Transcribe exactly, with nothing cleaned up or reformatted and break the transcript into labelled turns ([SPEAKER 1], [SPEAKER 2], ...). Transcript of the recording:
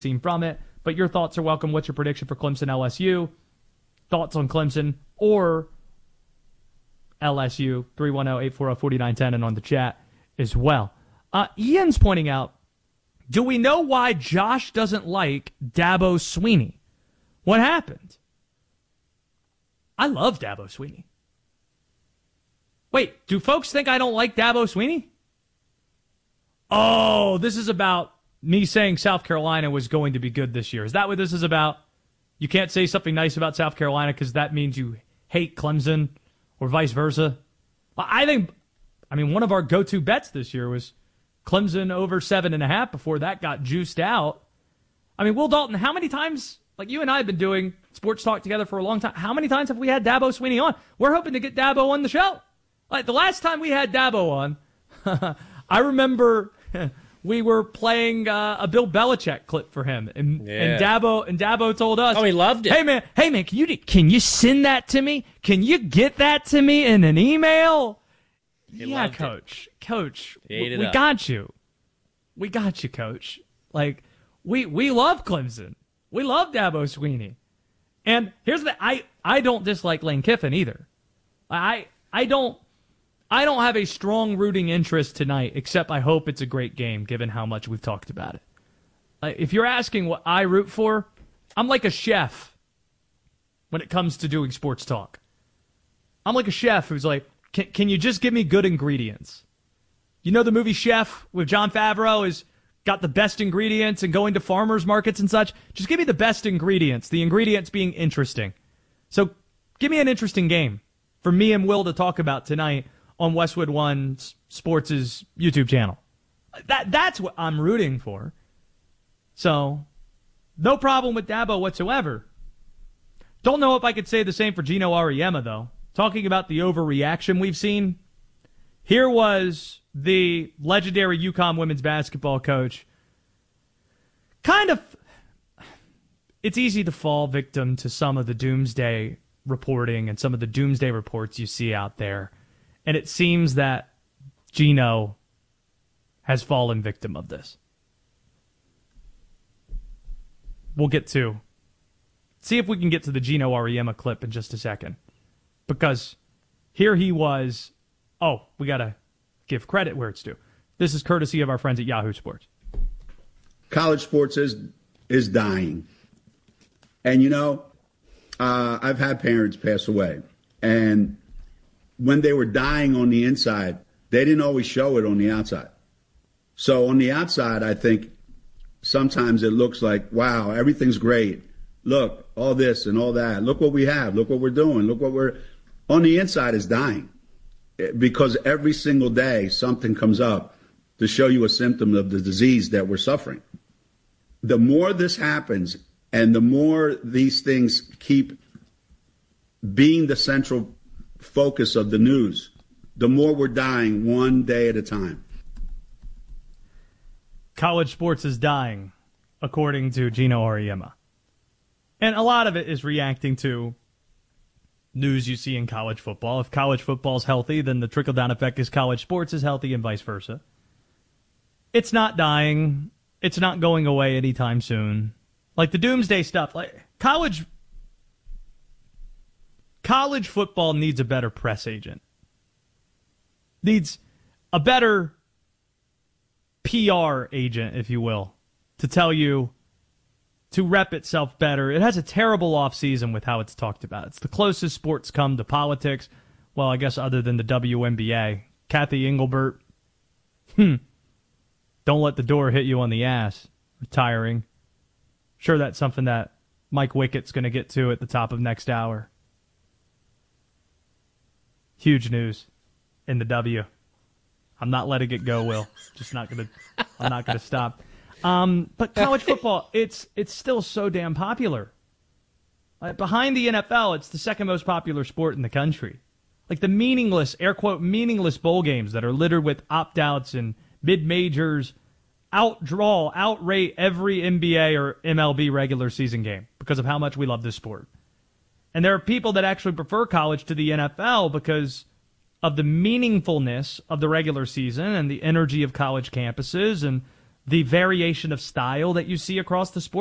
[SPEAKER 1] seen from it. But your thoughts are welcome. What's your prediction for Clemson L S U? Thoughts on Clemson or L S U? three one zero, eight four zero, four nine one zero and on the chat as well. Uh, Ian's pointing out, do we know why Josh doesn't like Dabo Swinney? What happened? I love Dabo Swinney. Wait, do folks think I don't like Dabo Swinney? Oh, this is about me saying South Carolina was going to be good this year. Is that what this is about? You can't say something nice about South Carolina because that means you hate Clemson or vice versa. I think, I mean, one of our go-to bets this year was Clemson over seven and a half before that got juiced out. I mean, Will Dalton, how many times, like you and I have been doing sports talk together for a long time, how many times have we had Dabo Swinney on? We're hoping to get Dabo on the show. Like the last time we had Dabo on, I remember we were playing uh, a Bill Belichick clip for him, and,
[SPEAKER 2] yeah.
[SPEAKER 1] and Dabo and Dabo told us,
[SPEAKER 2] "Oh, he loved it.
[SPEAKER 1] Hey man, hey man, can you can you send that to me? Can you get that to me in an email?"
[SPEAKER 2] He
[SPEAKER 1] yeah,
[SPEAKER 2] loved
[SPEAKER 1] Coach,
[SPEAKER 2] it.
[SPEAKER 1] Coach,
[SPEAKER 2] He ate
[SPEAKER 1] we,
[SPEAKER 2] it
[SPEAKER 1] we
[SPEAKER 2] up.
[SPEAKER 1] got you, we got you, Coach. Like we we love Clemson, we love Dabo Swinney, and here's the I I don't dislike Lane Kiffin either. I I don't. I don't have a strong rooting interest tonight, except I hope it's a great game, given how much we've talked about it. Uh, if you're asking what I root for, I'm like a chef when it comes to doing sports talk. I'm like a chef who's like, can, can you just give me good ingredients? You know the movie Chef with Jon Favreau is got the best ingredients and going to farmers markets and such? Just give me the best ingredients, the ingredients being interesting. So give me an interesting game for me and Will to talk about tonight on Westwood One Sports' YouTube channel. That That's what I'm rooting for. So, no problem with Dabo whatsoever. Don't know if I could say the same for Gino Auriemma, though. Talking about the overreaction we've seen, here was the legendary UConn women's basketball coach. Kind of, it's easy to fall victim to some of the doomsday reporting and some of the doomsday reports you see out there. And it seems that Gino has fallen victim of this. We'll get to, see if we can get to the Gino Auriemma clip in just a second. Because here he was, oh, we got to give credit where it's due. This is courtesy of our friends at Yahoo Sports.
[SPEAKER 3] College sports is is dying. And, you know, uh, I've had parents pass away. And when they were dying on the inside, they didn't always show it on the outside. So on the outside, I think sometimes it looks like, wow, everything's great. Look, all this and all that. Look what we have. Look what we're doing. Look what we're – on the inside is dying because every single day something comes up to show you a symptom of the disease that we're suffering. The more this happens and the more these things keep being the central – focus of the news, the more we're dying one day at a time.
[SPEAKER 1] College sports is dying, according to Gino Auriemma. And a lot of it is reacting to news you see in college football. If college football is healthy, then the trickle-down effect is college sports is healthy and vice versa. It's not dying. It's not going away anytime soon. Like the doomsday stuff, like college College football needs a better press agent. Needs a better P R agent, if you will, to tell you to rep itself better. It has a terrible offseason with how it's talked about. It's the closest sports come to politics. Well, I guess other than the W N B A. Kathy Engelbert. Hmm. Don't let the door hit you on the ass. Retiring. Sure, that's something that Mike Wickett's going to get to at the top of next hour. Huge news in the W. I'm not letting it go, Will. Just not gonna. I'm not gonna stop. Um, but college football, it's it's still so damn popular. Like, behind the N F L, it's the second most popular sport in the country. Like the meaningless, air quote, meaningless bowl games that are littered with opt-outs and mid-majors, outdraw, outrate every N B A or M L B regular season game because of how much we love this sport. And there are people that actually prefer college to the N F L because of the meaningfulness of the regular season and the energy of college campuses and the variation of style that you see across the sport.